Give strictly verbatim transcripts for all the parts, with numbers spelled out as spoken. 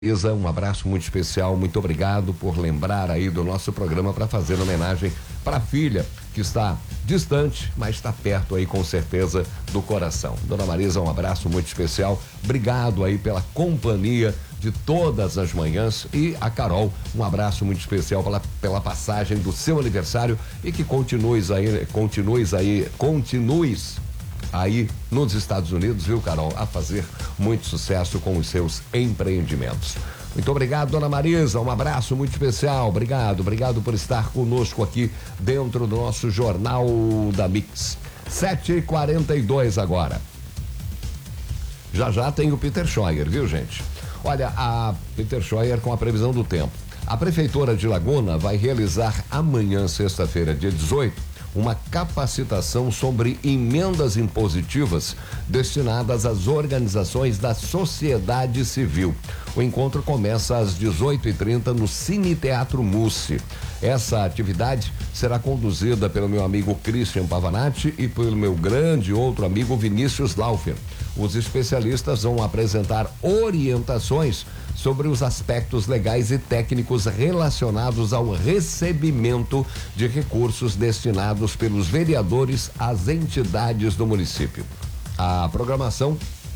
Isa, um abraço muito especial, muito obrigado por lembrar aí do nosso programa para fazer homenagem para a filha que está distante, mas está perto aí com certeza do coração. Dona Marisa, um abraço muito especial, obrigado aí pela companhia de todas as manhãs, e a Carol, um abraço muito especial pela, pela passagem do seu aniversário e que continues aí, continues aí, continues aí nos Estados Unidos, viu, Carol, a fazer muito sucesso com os seus empreendimentos. Muito obrigado, Dona Marisa, um abraço muito especial, obrigado, obrigado por estar conosco aqui dentro do nosso Jornal da Mix. sete e quarenta e dois agora. Já já tem o Peter Scheuer, viu, gente? Olha, a Peter Scheuer com a previsão do tempo. A Prefeitura de Laguna vai realizar amanhã, sexta-feira, dia dezoito, uma capacitação sobre emendas impositivas destinadas às organizações da sociedade civil. O encontro começa às dezoito e trinta no Cine Teatro Mussi. Essa atividade será conduzida pelo meu amigo Christian Pavanati e pelo meu grande outro amigo Vinícius Laufer. Os especialistas vão apresentar orientações sobre os aspectos legais e técnicos relacionados ao recebimento de recursos destinados pelos vereadores às entidades do município. A programação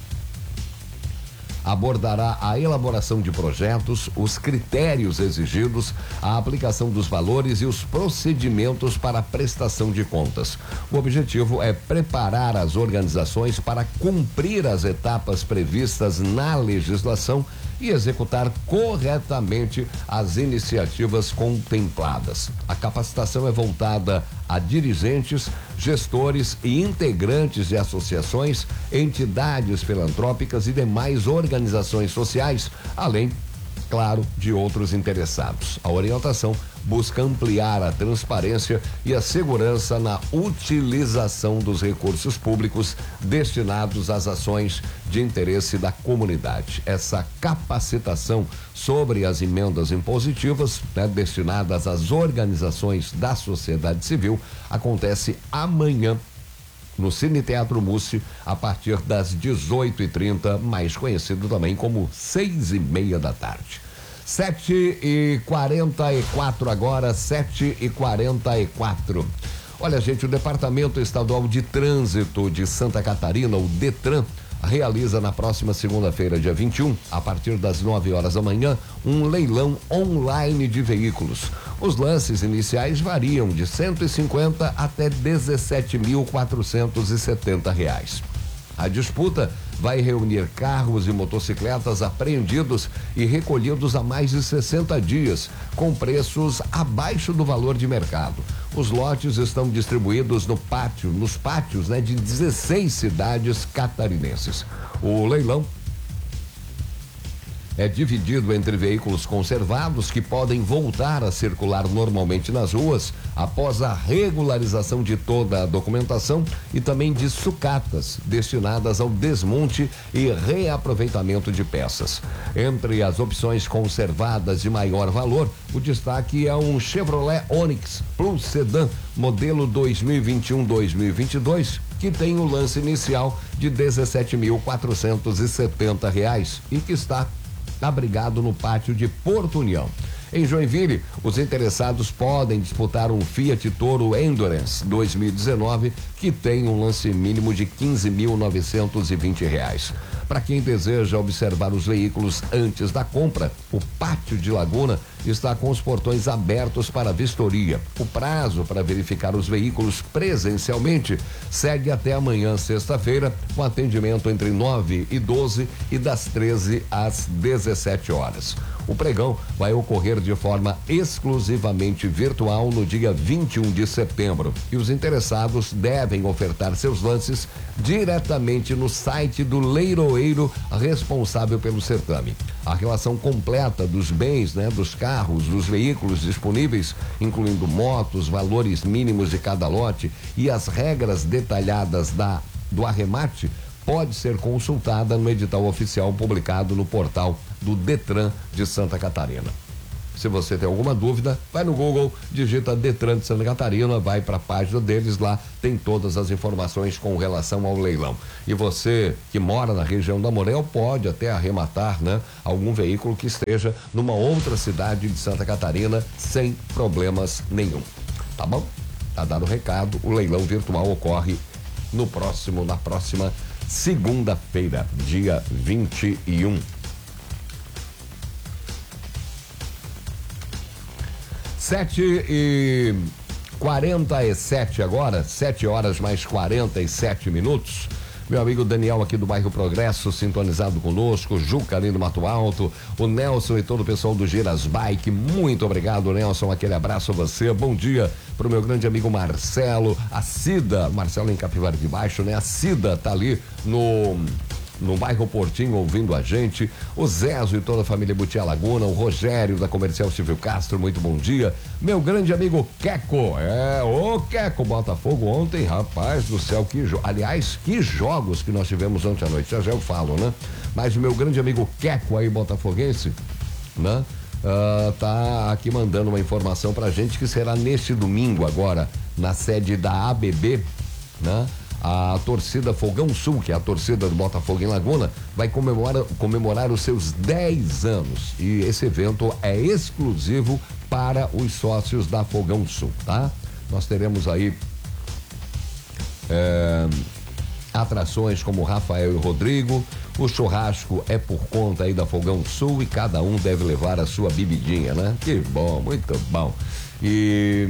abordará a elaboração de projetos, os critérios exigidos, a aplicação dos valores e os procedimentos para a prestação de contas. O objetivo é preparar as organizações para cumprir as etapas previstas na legislação e executar corretamente as iniciativas contempladas. A capacitação é voltada a dirigentes, gestores e integrantes de associações, entidades filantrópicas e demais organizações sociais, além, claro, de outros interessados. A orientação busca ampliar a transparência e a segurança na utilização dos recursos públicos destinados às ações de interesse da comunidade. Essa capacitação sobre as emendas impositivas, né, destinadas às organizações da sociedade civil, acontece amanhã no Cine Teatro Mussi, a partir das dezoito e trinta, mais conhecido também como seis e meia da tarde. sete e quarenta e quatro agora, sete e quarenta e quatro. Olha, gente, o Departamento Estadual de Trânsito de Santa Catarina, o DETRAN, realiza na próxima segunda-feira, dia vinte e um, a partir das nove horas da manhã, um leilão online de veículos. Os lances iniciais variam de cento e cinquenta até dezessete mil quatrocentos e setenta reais. A disputa vai reunir carros e motocicletas apreendidos e recolhidos há mais de sessenta dias, com preços abaixo do valor de mercado. Os lotes estão distribuídos no pátio, nos pátios, né, de dezesseis cidades catarinenses. O leilão é dividido entre veículos conservados que podem voltar a circular normalmente nas ruas após a regularização de toda a documentação e também de sucatas destinadas ao desmonte e reaproveitamento de peças. Entre as opções conservadas de maior valor, o destaque é um Chevrolet Onix Plus Sedan modelo dois mil e vinte e um, dois mil e vinte e dois, que tem o lance inicial de dezessete mil quatrocentos e setenta reais e que está abrigado no pátio de Porto União. Em Joinville, os interessados podem disputar um Fiat Toro Endurance dois mil e dezenove, que tem um lance mínimo de quinze mil novecentos e vinte reais. Para quem deseja observar os veículos antes da compra, o Pátio de Laguna está com os portões abertos para vistoria. O prazo para verificar os veículos presencialmente segue até amanhã, sexta-feira, com atendimento entre nove e doze e das treze às dezessete horas. O pregão vai ocorrer de forma exclusivamente virtual no dia vinte e um de setembro e os interessados devem ofertar seus lances diretamente no site do leiroeiro responsável pelo certame. A relação completa dos bens, né, dos carros, dos veículos disponíveis, incluindo motos, valores mínimos de cada lote e as regras detalhadas da do arremate, pode ser consultada no edital oficial publicado no portal do DETRAN de Santa Catarina. Se você tem alguma dúvida, vai no Google, digita Detran de Santa Catarina, vai para a página deles, lá tem todas as informações com relação ao leilão. E você que mora na região da Morel pode até arrematar, né, algum veículo que esteja numa outra cidade de Santa Catarina sem problemas nenhum. Tá bom? Tá dado o recado, o leilão virtual ocorre no próximo, na próxima segunda-feira, dia vinte e um. Sete e quarenta e sete agora, sete horas mais quarenta e sete minutos. Meu amigo Daniel aqui do bairro Progresso, sintonizado conosco, Juca ali no Mato Alto, o Nelson e todo o pessoal do Giras Bike, muito obrigado, Nelson, aquele abraço a você, bom dia pro meu grande amigo Marcelo, a Cida, Marcelo em Capivari de Baixo, né? A Cida tá ali no... no bairro Portinho ouvindo a gente, o Zezo e toda a família Butia Laguna, o Rogério da Comercial Silvio Castro, muito bom dia, meu grande amigo Queco, é, ô Queco, Botafogo ontem, rapaz do céu, que jo... aliás, que jogos que nós tivemos ontem à noite, já já eu falo, né? Mas o meu grande amigo Queco aí, botafoguense, né? Uh, tá aqui mandando uma informação pra gente que será neste domingo agora, na sede da A B B, né? A torcida Fogão Sul, que é a torcida do Botafogo em Laguna, vai comemorar, comemorar os seus dez anos. E esse evento é exclusivo para os sócios da Fogão Sul, tá? Nós teremos aí é, atrações como Rafael e Rodrigo. O churrasco é por conta aí da Fogão Sul e cada um deve levar a sua bebidinha, né? Que bom, muito bom. E...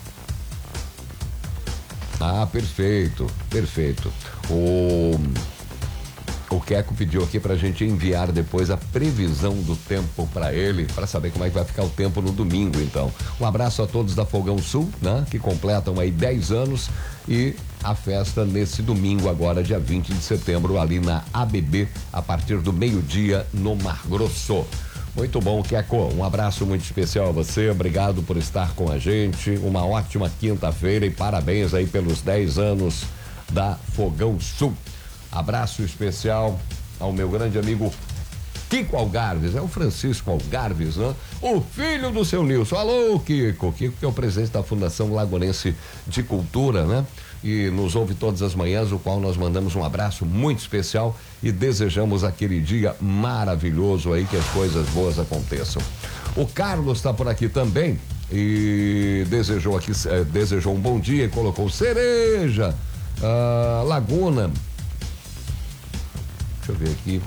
Ah, perfeito, perfeito. O, o Queco pediu aqui pra gente enviar depois a previsão do tempo para ele, para saber como é que vai ficar o tempo no domingo, então. Um abraço a todos da Fogão Sul, né? Que completam aí dez anos e a festa nesse domingo agora, dia vinte de setembro, ali na A B B, a partir do meio-dia no Mar Grosso. Muito bom, Queco, um abraço muito especial a você, obrigado por estar com a gente, uma ótima quinta-feira e parabéns aí pelos dez anos da Fogão Sul. Abraço especial ao meu grande amigo Kiko Algarves, é o Francisco Algarves, né? O filho do seu Nilson. Alô, Kiko, Kiko que é o presidente da Fundação Lagonense de Cultura, né? E nos ouve todas as manhãs, o qual nós mandamos um abraço muito especial e desejamos aquele dia maravilhoso aí, que as coisas boas aconteçam. O Carlos está por aqui também e desejou aqui, eh, desejou um bom dia e colocou cereja, ah, Laguna. Deixa eu ver aqui.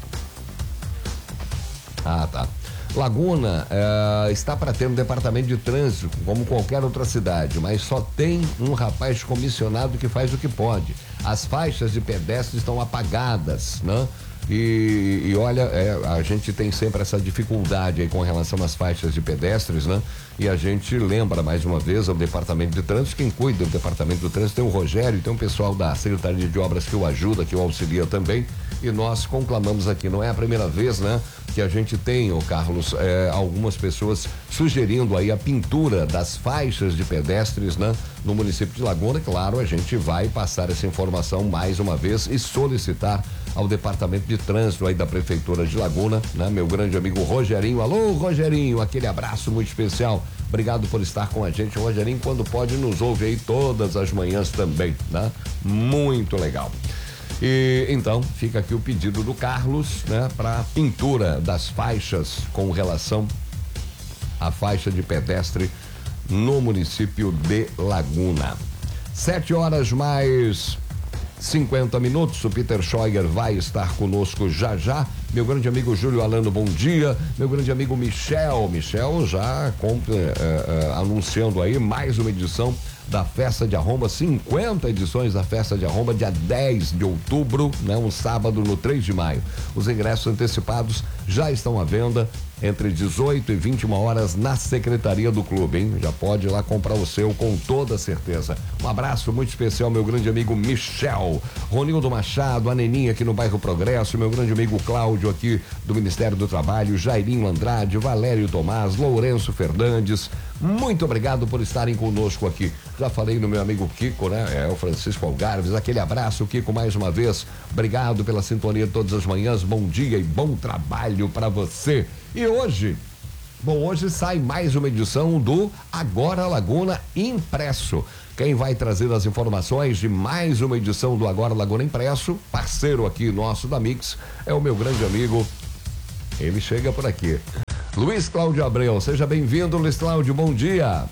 Ah, tá. Laguna eh, está para ter um departamento de trânsito, como qualquer outra cidade, mas só tem um rapaz comissionado que faz o que pode. As faixas de pedestre estão apagadas, né? E, e olha, é, a gente tem sempre essa dificuldade aí com relação às faixas de pedestres, né? E a gente lembra mais uma vez ao departamento de trânsito, quem cuida do departamento do trânsito tem o Rogério, tem o pessoal da Secretaria de Obras que o ajuda, que o auxilia também, e nós conclamamos aqui, não é a primeira vez, né? Que a gente tem, o Carlos, é, algumas pessoas sugerindo aí a pintura das faixas de pedestres, né? No município de Laguna, claro, a gente vai passar essa informação mais uma vez e solicitar ao departamento de trânsito aí da Prefeitura de Laguna, né? Meu grande amigo Rogerinho, alô Rogerinho, aquele abraço muito especial, obrigado por estar com a gente, o Rogerinho quando pode nos ouve aí todas as manhãs também, né? Muito legal. E então fica aqui o pedido do Carlos, né? Para pintura das faixas com relação à faixa de pedestre no município de Laguna. Sete horas mais cinquenta minutos, o Peter Scheuer vai estar conosco já já. Meu grande amigo Júlio Alano, bom dia. Meu grande amigo Michel, Michel já compre, eh, eh, anunciando aí mais uma edição da Festa de Arromba, cinquenta edições da Festa de Arromba, dia dez de outubro, né? Um sábado no três de maio. Os ingressos antecipados já estão à venda entre dezoito e vinte e uma horas na secretaria do clube, hein? Já pode ir lá comprar o seu com toda certeza. Um abraço muito especial, meu grande amigo Michel, Ronildo Machado, a Neninha aqui no bairro Progresso, meu grande amigo Cláudio aqui do Ministério do Trabalho, Jairinho Andrade, Valério Tomás, Lourenço Fernandes, muito obrigado por estarem conosco aqui. Já falei no meu amigo Kiko, né? É o Francisco Algarves, aquele abraço, Kiko, mais uma vez. Obrigado pela sintonia todas as manhãs. Bom dia e bom trabalho para você. E hoje, Bom, hoje sai mais uma edição do Agora Laguna Impresso. Quem vai trazer as informações de mais uma edição do Agora Laguna Impresso, parceiro aqui nosso da Mix, é o meu grande amigo. Ele chega por aqui. Luiz Cláudio Abreu, seja bem-vindo, Luiz Cláudio, bom dia.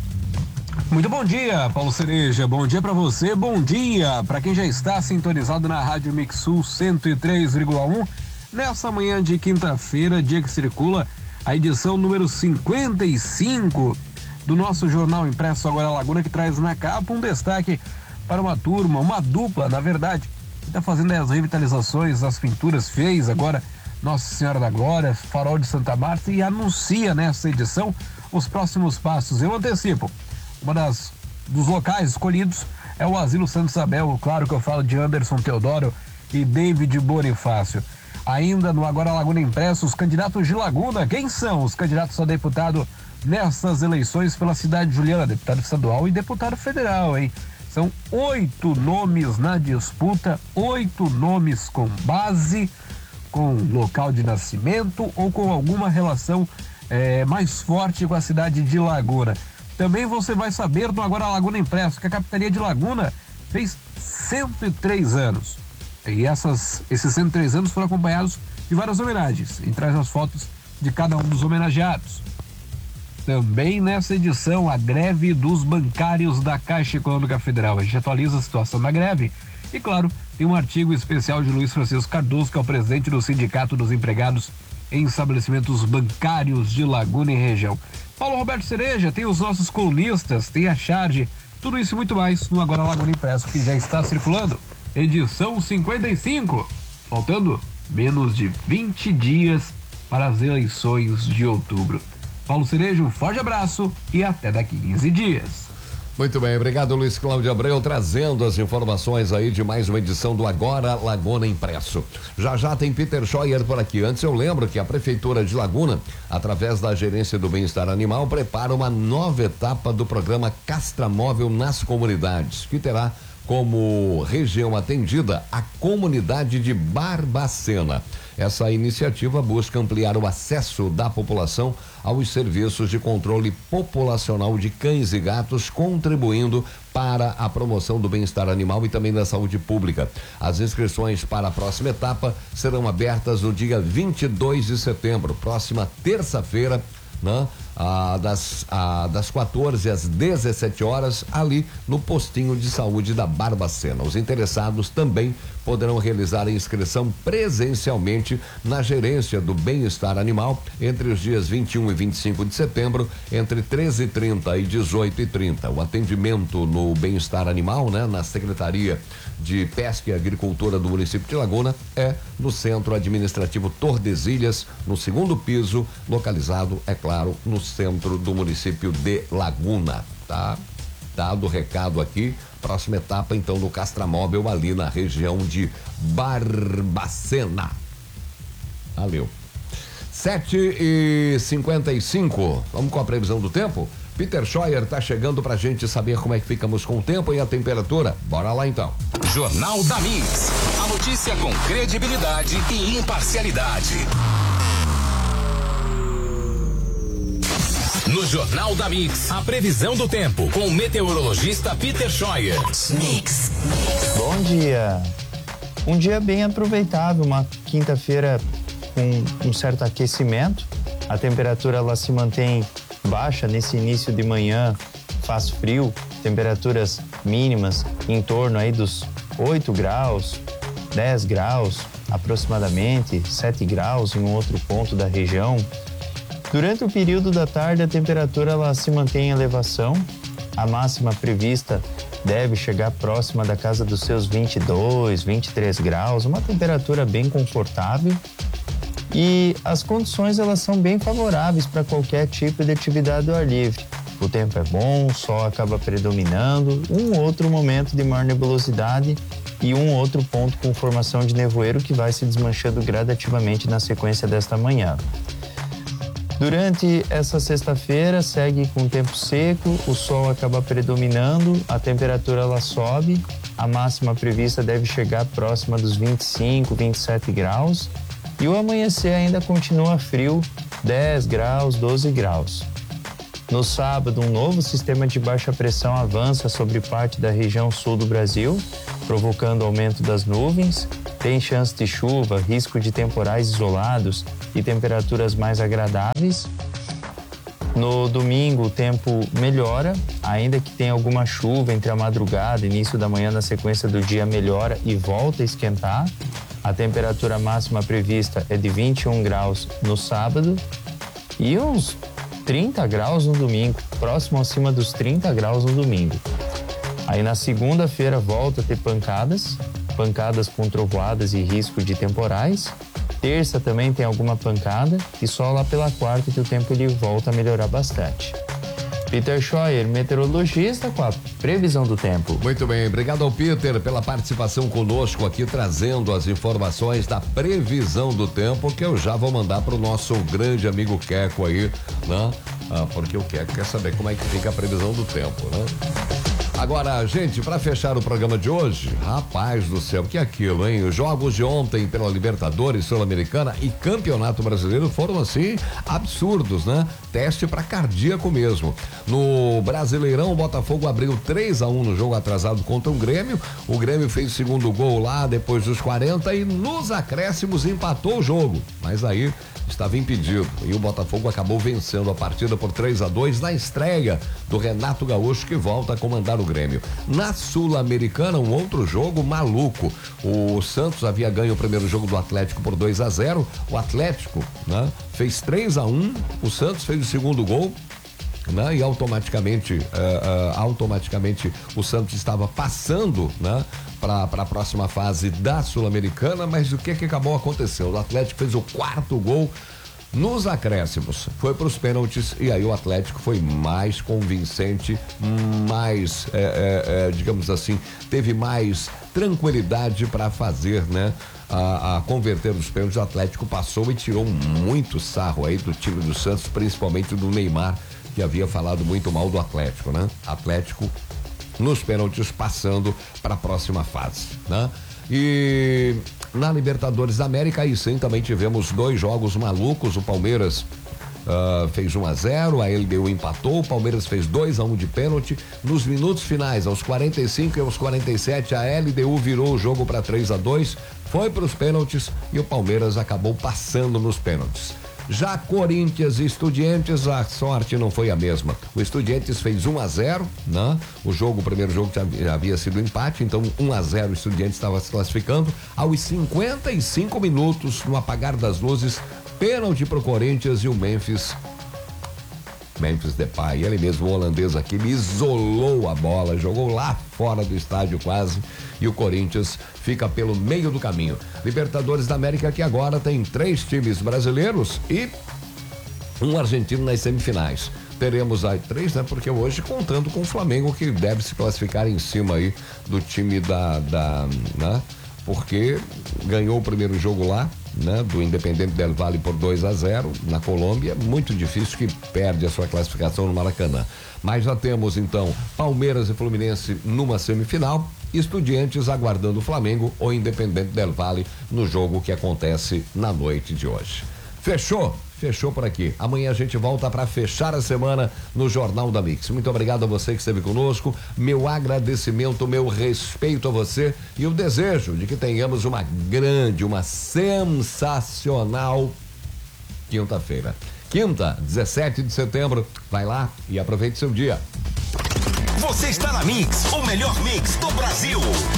Muito bom dia, Paulo Cereja, bom dia para você, bom dia para quem já está sintonizado na Rádio Mix Sul cento e três vírgula um, nessa manhã de quinta-feira, dia que circula a edição número cinquenta e cinco do nosso jornal impresso Agora Laguna, que traz na capa um destaque para uma turma, uma dupla, na verdade, que está fazendo as revitalizações das pinturas, fez agora Nossa Senhora da Glória, Farol de Santa Marta, e anuncia nessa edição os próximos passos. Eu antecipo, uma das dos locais escolhidos é o Asilo Santa Isabel, claro que eu falo de Anderson Teodoro e David Bonifácio. Ainda no Agora Laguna Impresso, os candidatos de Laguna. Quem são os candidatos a deputado nessas eleições pela cidade de Juliana? Deputado estadual e deputado federal, hein? São oito nomes na disputa, oito nomes com base, com local de nascimento ou com alguma relação eh, mais forte com a cidade de Laguna. Também você vai saber no Agora Laguna Impresso que a Capitania de Laguna fez cento e três anos. E essas, esses cento e três anos foram acompanhados de várias homenagens. E traz as fotos de cada um dos homenageados. Também nessa edição, a greve dos bancários da Caixa Econômica Federal. A gente atualiza a situação da greve. E, claro, tem um artigo especial de Luiz Francisco Cardoso, que é o presidente do Sindicato dos Empregados em Estabelecimentos Bancários de Laguna e região. Paulo Roberto Cereja, tem os nossos colunistas, tem a charge, tudo isso e muito mais no Agora Laguna Impresso, que já está circulando. Edição cinquenta e cinco, faltando menos de vinte dias para as eleições de outubro. Paulo Cereja, um forte abraço e até daqui quinze dias. Muito bem, obrigado Luiz Cláudio Abreu, trazendo as informações aí de mais uma edição do Agora Laguna Impresso. Já já tem Peter Scheuer por aqui. Antes eu lembro que a Prefeitura de Laguna, através da Gerência do Bem-Estar Animal, prepara uma nova etapa do programa Castramóvel nas comunidades, que terá como região atendida a comunidade de Barbacena. Essa iniciativa busca ampliar o acesso da população aos serviços de controle populacional de cães e gatos, contribuindo para a promoção do bem-estar animal e também da saúde pública. As inscrições para a próxima etapa serão abertas no dia vinte e dois de setembro, próxima terça-feira, né? Ah, das, ah, das quatorze às dezessete horas, ali no postinho de saúde da Barbacena. Os interessados também poderão realizar a inscrição presencialmente na Gerência do Bem-Estar Animal entre os dias vinte e um e vinte e cinco de setembro, entre treze e trinta e dezoito e trinta. O atendimento no Bem-Estar Animal, né, na Secretaria de Pesca e Agricultura do município de Laguna, é no Centro Administrativo Tordesilhas, no segundo piso, localizado, é claro, no centro do município de Laguna, tá? Dado o recado aqui, próxima etapa então do Castramóvel ali na região de Barbacena. Valeu. sete e cinquenta e cinco, vamos com a previsão do tempo? Peter Scheuer tá chegando pra gente saber como é que ficamos com o tempo e a temperatura. Bora lá então. Jornal da Mix, a notícia com credibilidade e imparcialidade. No Jornal da Mix, a previsão do tempo com o meteorologista Peter Scheuer. Mix. Bom dia. Um dia bem aproveitável, uma quinta-feira com um certo aquecimento. A temperatura ela se mantém baixa nesse início de manhã, faz frio, temperaturas mínimas em torno aí dos oito graus, dez graus aproximadamente, sete graus em um outro ponto da região. Durante o período da tarde, a temperatura ela se mantém em elevação. A máxima prevista deve chegar próxima da casa dos seus vinte e dois, vinte e três graus, uma temperatura bem confortável. E as condições elas são bem favoráveis para qualquer tipo de atividade ao ar livre. O tempo é bom, o sol acaba predominando, um outro momento de maior nebulosidade e um outro ponto com formação de nevoeiro que vai se desmanchando gradativamente na sequência desta manhã. Durante essa sexta-feira segue com tempo seco, o sol acaba predominando, a temperatura ela sobe, a máxima prevista deve chegar próxima dos vinte e cinco, vinte e sete graus e o amanhecer ainda continua frio dez graus, doze graus. No sábado, um novo sistema de baixa pressão avança sobre parte da região sul do Brasil, provocando aumento das nuvens. Tem chance de chuva, risco de temporais isolados e temperaturas mais agradáveis. No domingo, o tempo melhora, ainda que tenha alguma chuva entre a madrugada e início da manhã, na sequência do dia melhora e volta a esquentar. A temperatura máxima prevista é de vinte e um graus no sábado e uns trinta graus no domingo, próximo acima dos trinta graus no domingo. Aí na segunda-feira volta a ter pancadas, pancadas com trovoadas e risco de temporais. Terça também tem alguma pancada e só lá pela quarta que o tempo ele volta a melhorar bastante. Peter Scheuer, meteorologista, com a previsão do tempo. Muito bem, obrigado ao Peter pela participação conosco aqui, trazendo as informações da previsão do tempo, que eu já vou mandar para o nosso grande amigo Queco aí, né? Ah, porque o Queco quer saber como é que fica a previsão do tempo, né? Agora, gente, para fechar o programa de hoje, rapaz do céu, que é aquilo, hein? Os jogos de ontem pela Libertadores, Sul-Americana e Campeonato Brasileiro foram, assim, absurdos, né? Teste para cardíaco mesmo. No Brasileirão, o Botafogo abriu três a um no jogo atrasado contra o Grêmio. O Grêmio fez o segundo gol lá depois dos quarenta e nos acréscimos empatou o jogo. Mas aí estava impedido e o Botafogo acabou vencendo a partida por três a dois na estreia do Renato Gaúcho, que volta a comandar o Grêmio. Na Sul-Americana, um outro jogo maluco. O Santos havia ganho o primeiro jogo do Atlético por dois a zero. O Atlético, né, fez três a um. O Santos fez o segundo gol, né, e automaticamente, uh, uh, automaticamente o Santos estava passando, né, para a próxima fase da Sul-Americana. Mas o que que acabou acontecendo? O Atlético fez o quarto gol nos acréscimos, foi para os pênaltis e aí o Atlético foi mais convincente, mais, é, é, é, digamos assim, teve mais tranquilidade para fazer, né? A, a converter os pênaltis. O Atlético passou e tirou muito sarro aí do time do Santos, principalmente do Neymar, que havia falado muito mal do Atlético, né? Atlético nos pênaltis passando para a próxima fase, né? E na Libertadores da América, aí sim, também tivemos dois jogos malucos. O Palmeiras uh, fez um a zero, a L D U empatou, o Palmeiras fez dois a um de pênalti. Nos minutos finais, aos quarenta e cinco e aos quarenta e sete, a L D U virou o jogo para três a dois, foi para os pênaltis e o Palmeiras acabou passando nos pênaltis. Já Corinthians e Estudiantes, a sorte não foi a mesma. O Estudiantes fez um a zero, né? O jogo, o primeiro jogo já havia sido empate, então um a zero o Estudiantes estava se classificando. Aos cinquenta e cinco minutos, no apagar das luzes, pênalti pro Corinthians e o Memphis Memphis Depay, ele mesmo, o holandês aqui, ele isolou a bola, jogou lá fora do estádio quase, e o Corinthians fica pelo meio do caminho. Libertadores da América, que agora tem três times brasileiros e um argentino nas semifinais. Teremos aí três, né? Porque hoje contando com o Flamengo, que deve se classificar em cima aí do time da, da, né? Porque ganhou o primeiro jogo lá, né, do Independente del Valle por dois a zero na Colômbia. Muito difícil que perde a sua classificação no Maracanã. Mas já temos então Palmeiras e Fluminense numa semifinal, Estudiantes aguardando o Flamengo ou Independente del Valle no jogo que acontece na noite de hoje. Fechou? Fechou por aqui. Amanhã a gente volta para fechar a semana no Jornal da Mix. Muito obrigado a você que esteve conosco. Meu agradecimento, meu respeito a você e o desejo de que tenhamos uma grande, uma sensacional quinta-feira. Quinta, dezessete de setembro. Vai lá e aproveite seu dia. Você está na Mix, o melhor mix do Brasil.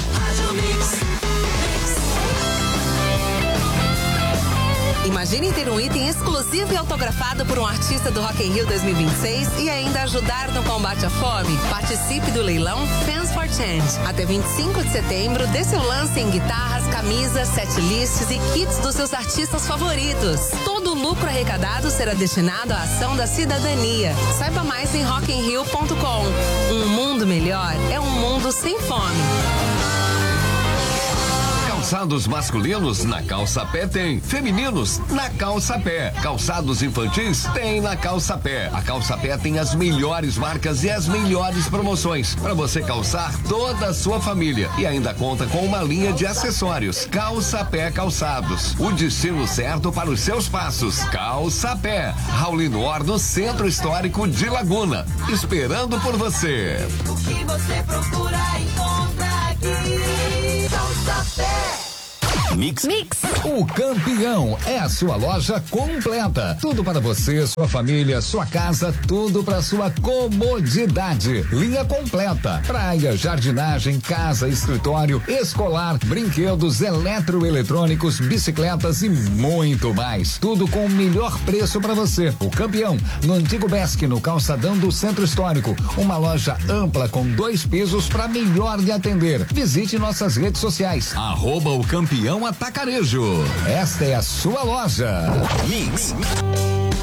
Imagine ter um item exclusivo e autografado por um artista do Rock in Rio dois mil e vinte e seis e ainda ajudar no combate à fome. Participe do leilão Fans for Change. Até vinte e cinco de setembro, dê seu lance em guitarras, camisas, setlists e kits dos seus artistas favoritos. Todo o lucro arrecadado será destinado à ação da cidadania. Saiba mais em rock in rio ponto com. Um mundo melhor é um mundo sem fome. Calçados masculinos na Calça Pé tem. Femininos na Calça Pé. Calçados infantis tem na Calça Pé. A Calça Pé tem as melhores marcas e as melhores promoções para você calçar toda a sua família e ainda conta com uma linha de acessórios. Calça Pé Calçados, o destino certo para os seus passos. Calça Pé, Raulino Or no Centro Histórico de Laguna, esperando por você. O que você procura encontra aqui. Calça Pé. Mix. Mix. O Campeão é a sua loja completa. Tudo para você, sua família, sua casa, tudo para sua comodidade. Linha completa. Praia, jardinagem, casa, escritório, escolar, brinquedos, eletroeletrônicos, bicicletas e muito mais. Tudo com o melhor preço para você. O Campeão, no Antigo Besc, no calçadão do Centro Histórico. Uma loja ampla com dois pisos para melhor lhe atender. Visite nossas redes sociais. Arroba o Campeão Atacarejo. Esta é a sua loja. Mix.